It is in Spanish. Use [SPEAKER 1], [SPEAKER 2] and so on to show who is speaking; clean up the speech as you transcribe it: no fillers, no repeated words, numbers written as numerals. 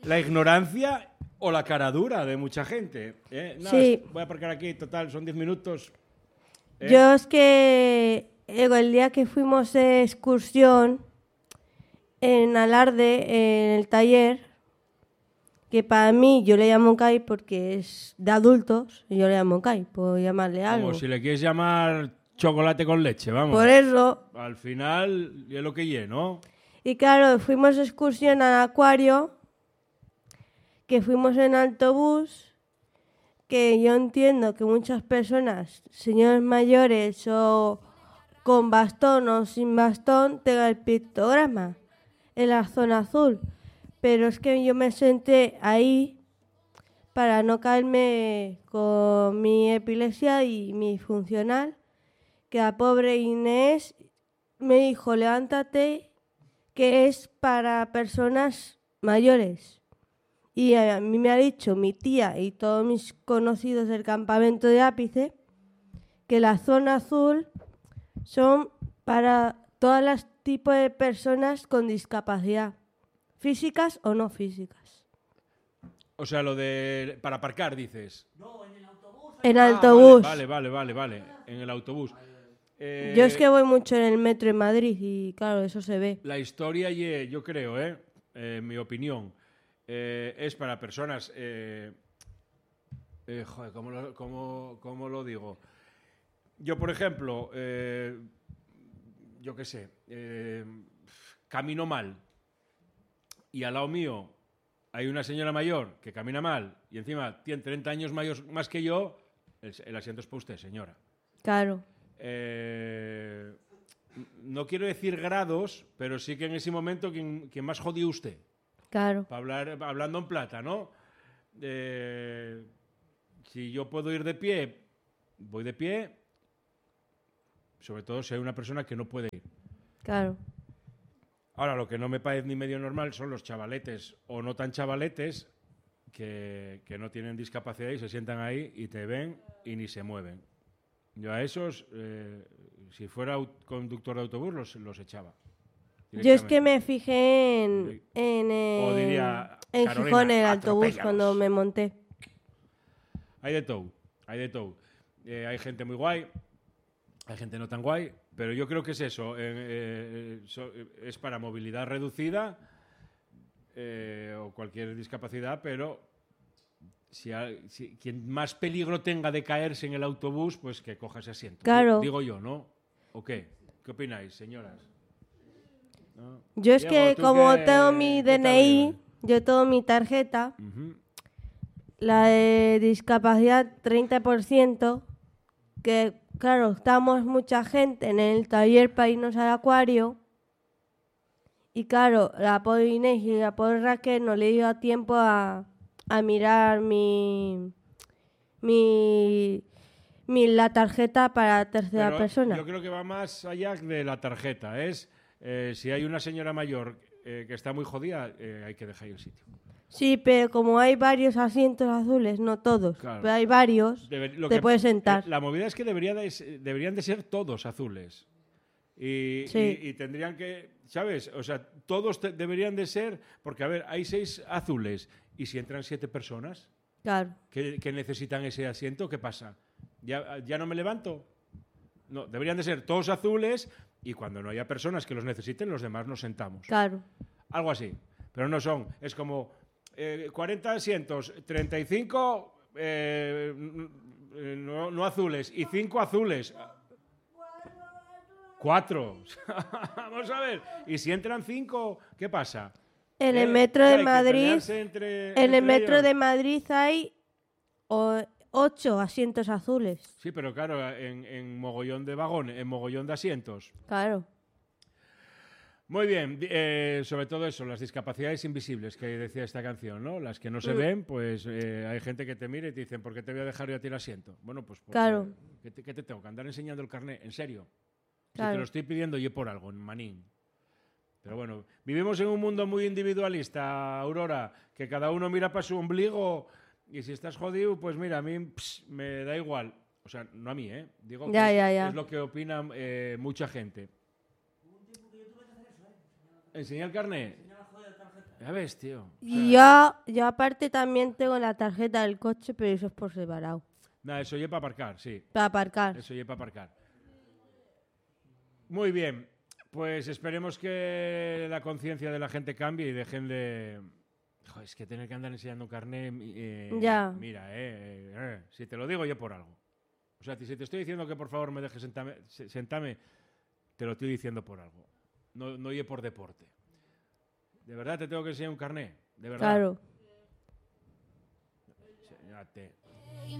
[SPEAKER 1] la ignorancia o la cara dura de mucha gente.
[SPEAKER 2] Sí.
[SPEAKER 1] Voy a aparcar aquí, total, son 10 minutos.
[SPEAKER 2] Yo es que el día que fuimos de excursión en Alarde, en el taller, que para mí yo le llamo CAI porque es de adultos, y yo le llamo CAI, puedo llamarle algo.
[SPEAKER 1] Como si le quieres llamar chocolate con leche, vamos.
[SPEAKER 2] Por eso.
[SPEAKER 1] Al final, es lo que lleno, ¿no?
[SPEAKER 2] Y claro, fuimos de excursión al acuario, que fuimos en autobús, que yo entiendo que muchas personas, señores mayores o con bastón o sin bastón, tengan el pictograma en la zona azul. Pero es que yo me senté ahí para no caerme con mi epilepsia y mi funcional, que la pobre Inés me dijo, levántate, que es para personas mayores. Y a mí me ha dicho mi tía y todos mis conocidos del campamento de Ápice que la zona azul son para todos los tipos de personas con discapacidad, físicas o no físicas.
[SPEAKER 1] O sea, lo de... para aparcar, dices.
[SPEAKER 2] En autobús.
[SPEAKER 1] Vale. En el autobús.
[SPEAKER 2] Yo es que voy mucho en el metro en Madrid y claro, eso se ve.
[SPEAKER 1] La historia, yo creo, mi opinión, es para personas... joder, ¿cómo lo digo? Yo, por ejemplo, yo qué sé, camino mal y al lado mío hay una señora mayor que camina mal y encima tiene 30 años más que yo, el asiento es para usted, señora.
[SPEAKER 2] Claro.
[SPEAKER 1] No quiero decir grados, pero sí que en ese momento quien más jodió usted.
[SPEAKER 2] Claro.
[SPEAKER 1] Hablando en plata, ¿no? Si yo puedo ir de pie, voy de pie, sobre todo si hay una persona que no puede ir.
[SPEAKER 2] Claro.
[SPEAKER 1] Ahora, lo que no me parece ni medio normal son los chavaletes o no tan chavaletes que no tienen discapacidad y se sientan ahí y te ven y ni se mueven. Yo a esos, si fuera conductor de autobús, los echaba.
[SPEAKER 2] Yo es que me fijé
[SPEAKER 1] O diría,
[SPEAKER 2] en
[SPEAKER 1] Carolina,
[SPEAKER 2] Gijón el autobús
[SPEAKER 1] atropéllalos.
[SPEAKER 2] cuando me monté.
[SPEAKER 1] Hay de todo. Hay gente muy guay, hay gente no tan guay, pero yo creo que es eso. Es para movilidad reducida o cualquier discapacidad, pero quien más peligro tenga de caerse en el autobús, pues que coja ese asiento.
[SPEAKER 2] Claro.
[SPEAKER 1] Digo yo, ¿no? ¿O qué? ¿Qué opináis, señoras? ¿No?
[SPEAKER 2] Yo es
[SPEAKER 1] Diego,
[SPEAKER 2] que
[SPEAKER 1] ¿tú
[SPEAKER 2] como
[SPEAKER 1] qué-
[SPEAKER 2] tengo mi
[SPEAKER 1] qué tal lo
[SPEAKER 2] DNI,
[SPEAKER 1] llevas?
[SPEAKER 2] yo tengo mi tarjeta,
[SPEAKER 1] Ujú.
[SPEAKER 2] la de discapacidad 30%, que claro, estamos mucha gente en el taller para irnos al acuario y claro, la pobre Inés y la pobre Raquel no le dio tiempo a mirar la tarjeta para tercera
[SPEAKER 1] Pero
[SPEAKER 2] persona.
[SPEAKER 1] yo creo que va más allá de la tarjeta. Es si hay una señora mayor que está muy jodida, hay que dejar ahí el sitio.
[SPEAKER 2] Sí, pero como hay varios asientos azules, no todos,
[SPEAKER 1] Claro.
[SPEAKER 2] pero hay varios, te puedes sentar.
[SPEAKER 1] La movida es que deberían de ser todos azules.
[SPEAKER 2] Sí.
[SPEAKER 1] Y tendrían que, ¿sabes? O sea, todos deberían de ser, porque a ver, hay 6 azules y si entran 7 personas
[SPEAKER 2] Claro.
[SPEAKER 1] que necesitan ese asiento, ¿qué pasa? ¿Ya no me levanto? No, deberían de ser todos azules y cuando no haya personas que los necesiten, los demás nos sentamos.
[SPEAKER 2] Claro.
[SPEAKER 1] Algo así. Pero no son. Es como 40 asientos, 35 no azules y 5 azules. 4. Vamos a ver. Y si entran 5, ¿qué pasa?
[SPEAKER 2] En el metro de
[SPEAKER 1] Hay que
[SPEAKER 2] Madrid,
[SPEAKER 1] pelearse
[SPEAKER 2] en
[SPEAKER 1] entre
[SPEAKER 2] el metro
[SPEAKER 1] ellos.
[SPEAKER 2] de Madrid hay 8 asientos azules.
[SPEAKER 1] Sí, pero claro, en mogollón de vagones, en mogollón de asientos.
[SPEAKER 2] Claro.
[SPEAKER 1] Muy bien, sobre todo eso, las discapacidades invisibles que decía esta canción, ¿no? Las que no se ven, pues hay gente que te mira y te dicen, ¿por qué te voy a dejar yo a ti el asiento? Bueno, pues porque,
[SPEAKER 2] Claro.
[SPEAKER 1] ¿qué te tengo que andar enseñando el carnet? ¿En serio? Si
[SPEAKER 2] Claro.
[SPEAKER 1] te lo estoy pidiendo yo por algo, en manín. Pero bueno, vivimos en un mundo muy individualista, Aurora, que cada uno mira para su ombligo y si estás jodido, pues mira, a mí me da igual. O sea, no a mí, ¿eh? Digo que
[SPEAKER 2] Ya.
[SPEAKER 1] es lo que opina mucha gente. ¿Enseñar el carnet? Ya ves, tío. O
[SPEAKER 2] Y yo aparte también tengo la tarjeta del coche, pero eso es por separado.
[SPEAKER 1] Nada, eso ya para aparcar, sí.
[SPEAKER 2] Para aparcar.
[SPEAKER 1] Eso ya para aparcar. Muy bien. Pues esperemos que la conciencia de la gente cambie y dejen de... Joder, es que tener que andar enseñando carné...
[SPEAKER 2] Ya.
[SPEAKER 1] Mira, si te lo digo yo por algo. O sea, si te estoy diciendo que por favor me dejes sentarme, te lo estoy diciendo por algo. No oye por deporte. ¿De verdad te tengo que enseñar un carné? ¿De verdad?
[SPEAKER 2] Claro.
[SPEAKER 1] Enséñate.